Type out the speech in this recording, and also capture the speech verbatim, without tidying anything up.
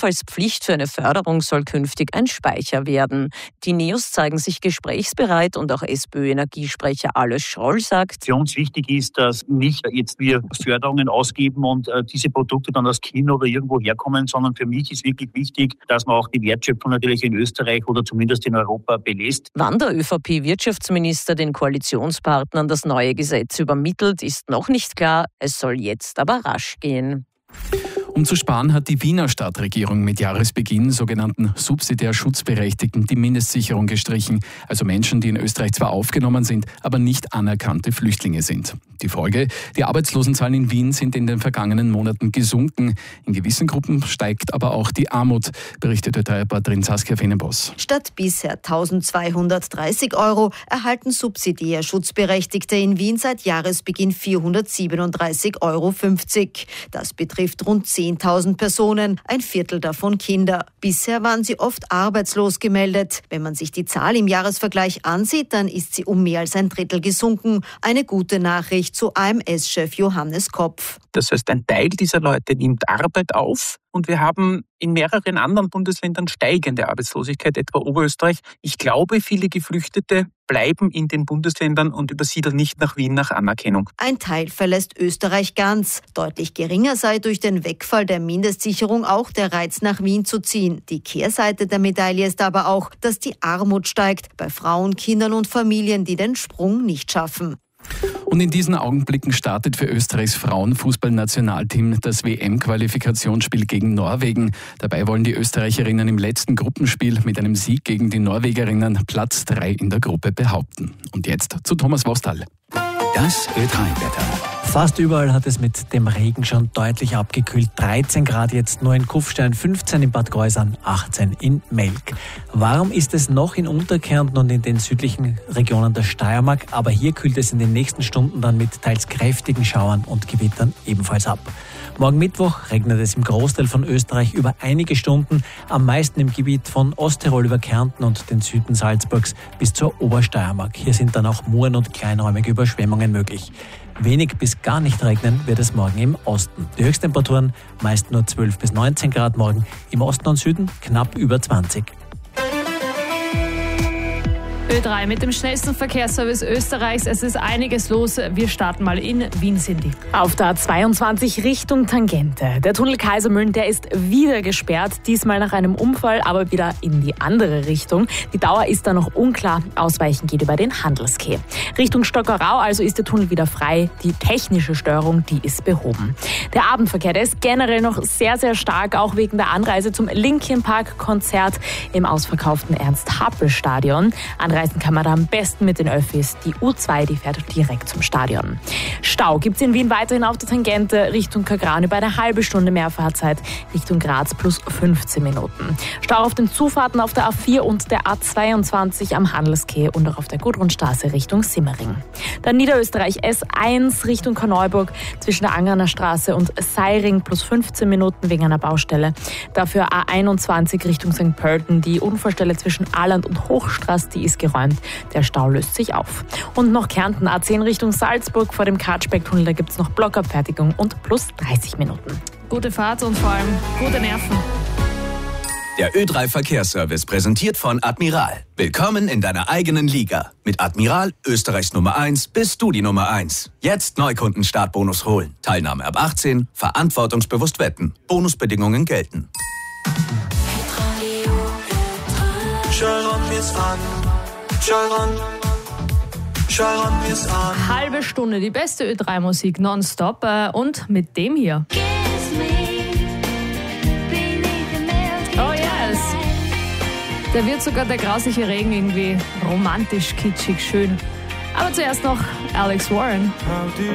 Sorgfaltspflicht für eine Förderung soll künftig ein Speicher werden. Die NEOS zeigen sich gesprächsbereit und auch SPÖ-Energiesprecher Alois Schroll sagt, für uns wichtig ist, dass nicht jetzt wir Förderungen ausgeben und äh, diese Produkte dann aus China oder irgendwo herkommen, sondern für mich ist wirklich wichtig, dass man auch die Wertschöpfung natürlich in Österreich oder zumindest in Europa belässt. Wann der ÖVP-Wirtschaftsminister den Koalitionspartnern das neue Gesetz übermittelt, ist noch nicht klar. Es soll jetzt aber rasch gehen. Um zu sparen, hat die Wiener Stadtregierung mit Jahresbeginn sogenannten subsidiär Schutzberechtigten die Mindestsicherung gestrichen, also Menschen, die in Österreich zwar aufgenommen sind, aber nicht anerkannte Flüchtlinge sind. Die Folge? Die Arbeitslosenzahlen in Wien sind in den vergangenen Monaten gesunken. In gewissen Gruppen steigt aber auch die Armut, berichtete der Reporterin Saskia Fenenboss. Statt bisher eintausendzweihundertdreißig Euro erhalten subsidiär Schutzberechtigte in Wien seit Jahresbeginn vierhundertsiebenunddreißig Euro fünfzig. Das betrifft rund zehntausend Personen, ein Viertel davon Kinder. Bisher waren sie oft arbeitslos gemeldet. Wenn man sich die Zahl im Jahresvergleich ansieht, dann ist sie um mehr als ein Drittel gesunken. Eine gute Nachricht, so A M S-Chef Johannes Kopf. Das heißt, ein Teil dieser Leute nimmt Arbeit auf und wir haben in mehreren anderen Bundesländern steigende Arbeitslosigkeit, etwa Oberösterreich. Ich glaube, viele Geflüchtete bleiben in den Bundesländern und übersiedeln nicht nach Wien nach Anerkennung. Ein Teil verlässt Österreich ganz. Deutlich geringer sei durch den Wegfall der Mindestsicherung auch der Reiz, nach Wien zu ziehen. Die Kehrseite der Medaille ist aber auch, dass die Armut steigt bei Frauen, Kindern und Familien, die den Sprung nicht schaffen. Und in diesen Augenblicken startet für Österreichs Frauenfußballnationalteam das W M-Qualifikationsspiel gegen Norwegen. Dabei wollen die Österreicherinnen im letzten Gruppenspiel mit einem Sieg gegen die Norwegerinnen Platz drei in der Gruppe behaupten. Und jetzt zu Thomas Vostal. Das Ö drei Wetter. Fast überall hat es mit dem Regen schon deutlich abgekühlt. dreizehn Grad jetzt nur in Kufstein, fünfzehn in Bad Gäusern, achtzehn in Melk. Warm ist es noch in Unterkärnten und in den südlichen Regionen der Steiermark, aber hier kühlt es in den nächsten Stunden dann mit teils kräftigen Schauern und Gewittern ebenfalls ab. Morgen Mittwoch regnet es im Großteil von Österreich über einige Stunden, am meisten im Gebiet von Osttirol über Kärnten und den Süden Salzburgs bis zur Obersteiermark. Hier sind dann auch Muren und kleinräumige Überschwemmungen möglich. Wenig bis gar nicht regnen wird es morgen im Osten. Die Höchsttemperaturen meist nur zwölf bis neunzehn Grad morgen, im Osten und Süden knapp über zwanzig. Ö drei mit dem schnellsten Verkehrsservice Österreichs. Es ist einiges los. Wir starten mal in Wien City. Auf der A zweiundzwanzig Richtung Tangente. Der Tunnel Kaisermühlen, der ist wieder gesperrt. Diesmal nach einem Unfall, aber wieder in die andere Richtung. Die Dauer ist da noch unklar. Ausweichen geht über den Handelskeh. Richtung Stockerau also ist der Tunnel wieder frei. Die technische Störung, die ist behoben. Der Abendverkehr, der ist generell noch sehr, sehr stark. Auch wegen der Anreise zum Linkin Park Konzert im ausverkauften Ernst-Happel-Stadion. Reisen kann man da am besten mit den Öffis. Die U zwei, die fährt direkt zum Stadion. Stau gibt es in Wien weiterhin auf der Tangente Richtung Kagran über eine halbe Stunde mehr Fahrzeit, Richtung Graz plus fünfzehn Minuten. Stau auf den Zufahrten auf der A vier und der A zweiundzwanzig am Handelskeh und auch auf der Gudrunstraße Richtung Simmering. Dann Niederösterreich S eins Richtung Korneuburg zwischen der Angerner Straße und Seiring plus fünfzehn Minuten wegen einer Baustelle. Dafür A einundzwanzig Richtung Sankt Pölten. Die Unfallstelle zwischen Ahland und Hochstraß, die ist geräumt. Der Stau löst sich auf. Und noch Kärnten A zehn Richtung Salzburg vor dem Kartspecktunnel. Da gibt es noch Blockabfertigung und plus dreißig Minuten. Gute Fahrt und vor allem gute Nerven. Der Ö drei Verkehrsservice präsentiert von Admiral. Willkommen in deiner eigenen Liga. Mit Admiral, Österreichs Nummer eins, bist du die Nummer eins. Jetzt Neukunden-Startbonus holen. Teilnahme ab achtzehn, verantwortungsbewusst wetten. Bonusbedingungen gelten. Scheuern wir's an, scheuern, scheuern wir's an. Halbe Stunde, die beste Ö drei Musik nonstop äh, und mit dem hier. Oh yes! Da wird sogar der grausliche Regen irgendwie romantisch, kitschig, schön. Aber zuerst noch Alex Warren.